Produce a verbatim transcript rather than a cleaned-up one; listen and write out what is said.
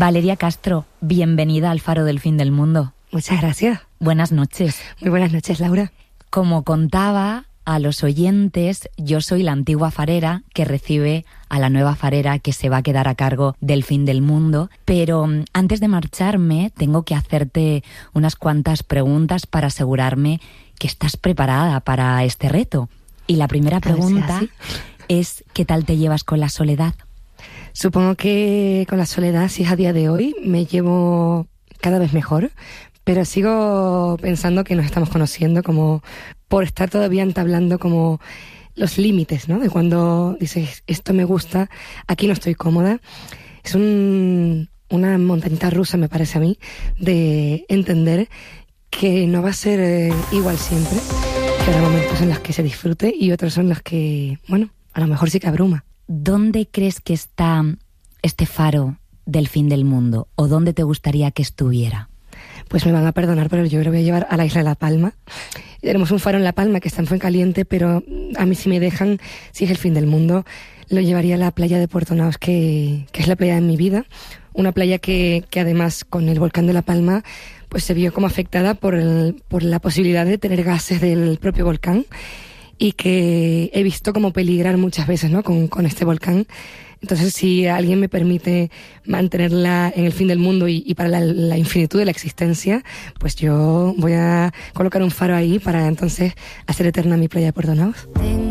Valeria Castro, bienvenida al Faro del Fin del Mundo. Muchas gracias. Buenas noches. Muy buenas noches, Laura. Como contaba a los oyentes, yo soy la antigua farera que recibe a la nueva farera que se va a quedar a cargo del Fin del Mundo. Pero antes de marcharme, tengo que hacerte unas cuantas preguntas para asegurarme que estás preparada para este reto. Y la primera pregunta es, ¿qué tal te llevas con la soledad? Supongo que con la soledad, si es a día de hoy, me llevo cada vez mejor, pero sigo pensando que nos estamos conociendo como por estar todavía entablando como los límites, ¿no? De cuando dices, esto me gusta, aquí no estoy cómoda. Es un, una montañita rusa, me parece a mí, de entender que no va a ser eh, igual siempre, que habrá momentos en los que se disfrute y otros en los que, bueno, a lo mejor sí que abruma. ¿Dónde crees que está este faro del fin del mundo? ¿O dónde te gustaría que estuviera? Pues me van a perdonar, pero yo lo voy a llevar a la isla de La Palma. Tenemos un faro en La Palma que está en Fuencaliente, pero a mí si me dejan, si es el fin del mundo, lo llevaría a la playa de Puerto Naos, que, que es la playa de mi vida. Una playa que, que además con el volcán de La Palma pues se vio como afectada por, el, por la posibilidad de tener gases del propio volcán, y que he visto como peligrar muchas veces, ¿no? con, con este volcán. Entonces, si alguien me permite mantenerla en el fin del mundo y, y para la, la infinitud de la existencia, pues yo voy a colocar un faro ahí para entonces hacer eterna mi playa de Puerto Naos.